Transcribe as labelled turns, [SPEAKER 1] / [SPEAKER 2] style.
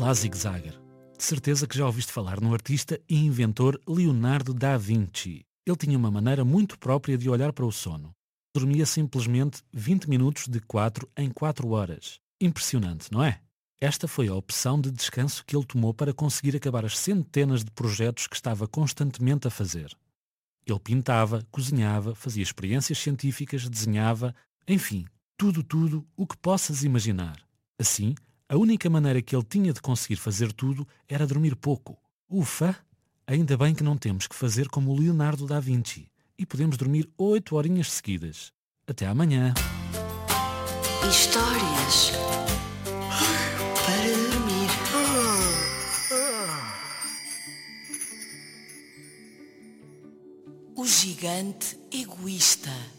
[SPEAKER 1] Olá, Zig-Zagger. De certeza que já ouviste falar no artista e inventor Leonardo da Vinci. Ele tinha uma maneira muito própria de olhar para o sono. Dormia simplesmente 20 minutos de 4 em 4 horas. Impressionante, não é? Esta foi a opção de descanso que ele tomou para conseguir acabar as centenas de projetos que estava constantemente a fazer. Ele pintava, cozinhava, fazia experiências científicas, desenhava, enfim, tudo o que possas imaginar. Assim, a única maneira que ele tinha de conseguir fazer tudo era dormir pouco. Ufa! Ainda bem que não temos que fazer como o Leonardo da Vinci e podemos dormir 8 horinhas seguidas. Até amanhã!
[SPEAKER 2] Histórias para dormir. O gigante egoísta.